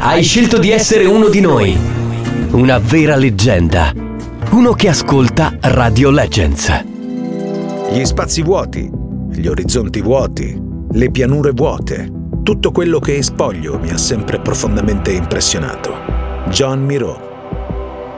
Hai scelto di essere uno di noi. Una vera leggenda. Uno che ascolta Radio Legends. Gli spazi vuoti, gli orizzonti vuoti, le pianure vuote. Tutto quello che è spoglio mi ha sempre profondamente impressionato. John Miró.